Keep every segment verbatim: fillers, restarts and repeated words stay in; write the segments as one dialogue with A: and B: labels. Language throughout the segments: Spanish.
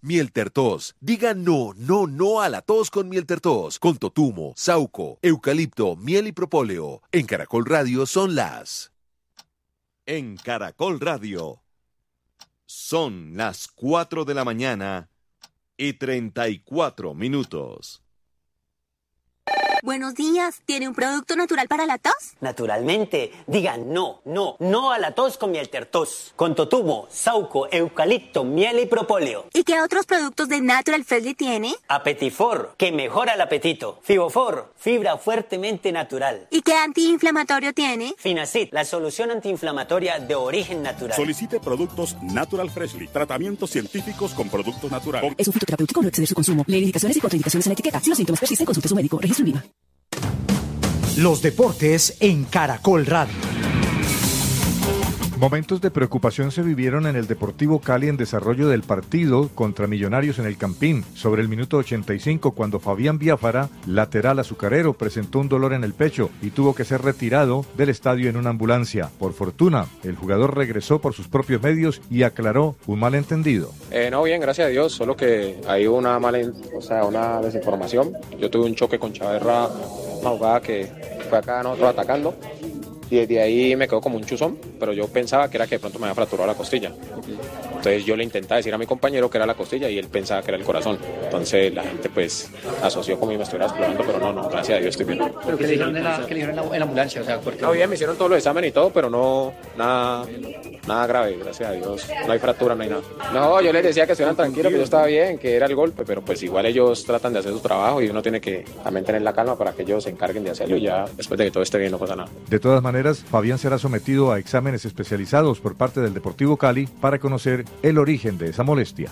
A: Miel Tertos. Diga no, no, no a la tos con Miel Tertos. Con totumo, sauco, eucalipto, miel y propóleo. En Caracol Radio son las...
B: En Caracol Radio son las cuatro de la mañana y treinta y cuatro minutos.
C: Buenos días, ¿tiene un producto natural para la tos?
D: Naturalmente, diga no, no, no a la tos con Miel Tertos. Con totumo, sauco, eucalipto, miel y propóleo.
C: ¿Y qué otros productos de Natural Freshly tiene?
D: Apetifor, que mejora el apetito. Fibofor, fibra fuertemente natural.
C: ¿Y qué antiinflamatorio tiene?
D: Finacid, la solución antiinflamatoria de origen natural.
E: Solicite productos Natural Freshly, tratamientos científicos con productos naturales.
F: Es un fitoterapéutico, no exceder su consumo. Lee indicaciones y contraindicaciones en la etiqueta. Si los síntomas persisten, consulte a su médico. Registro INVIMA.
G: Los deportes en Caracol Radio.
H: Momentos de preocupación se vivieron en el Deportivo Cali en desarrollo del partido contra Millonarios en el Campín, sobre el minuto ochenta y cinco, cuando Fabián Biafara, lateral azucarero, presentó un dolor en el pecho y tuvo que ser retirado del estadio en una ambulancia. Por fortuna, el jugador regresó por sus propios medios y aclaró un malentendido.
I: Eh, no, bien, gracias a Dios, solo que hay una mala, o sea, una desinformación. Yo tuve un choque con Chaverra, una jugada que fue acá nosotros atacando. Y desde ahí me quedó como un chuzón, pero yo pensaba que era que de pronto me había fracturado la costilla. Entonces yo le intentaba decir a mi compañero que era la costilla y él pensaba que era el corazón. Entonces la gente pues asoció como si me estuviera explorando, pero no, no, gracias a Dios estoy bien.
J: ¿Pero qué le dijeron en la, qué le dijeron en la, en la ambulancia? O sea, ¿por qué?
I: No, bien, me hicieron todos los exámenes y todo, pero no, nada, nada grave, gracias a Dios. No hay fractura, no hay nada. No, yo les decía que estuvieran tranquilos, que yo estaba bien, que era el golpe, pero pues igual ellos tratan de hacer su trabajo y uno tiene que también tener la calma para que ellos se encarguen de hacerlo y ya después de que todo esté bien no pasa nada.
H: De todas maneras, Fabián será sometido a exámenes especializados por parte del Deportivo Cali para conocer el origen de esa molestia.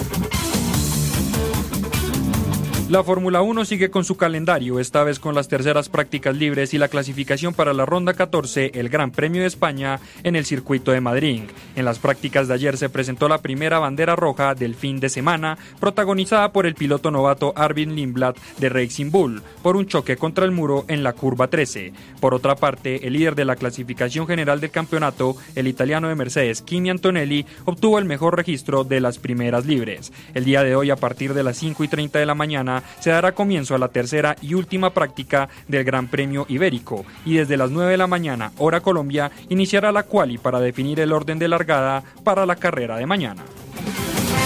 K: La Fórmula uno sigue con su calendario, esta vez con las terceras prácticas libres y la clasificación para la ronda catorce, el Gran Premio de España, en el circuito de Madrid. En las prácticas de ayer se presentó la primera bandera roja del fin de semana, protagonizada por el piloto novato Arvid Lindblad de Racing Bull, por un choque contra el muro en la curva trece. Por otra parte, el líder de la clasificación general del campeonato, el italiano de Mercedes, Kimi Antonelli, obtuvo el mejor registro de las primeras libres. El día de hoy, a partir de las cinco y treinta de la mañana, se dará comienzo a la tercera y última práctica del Gran Premio Ibérico y desde las nueve de la mañana, hora Colombia, iniciará la quali para definir el orden de largada para la carrera de mañana.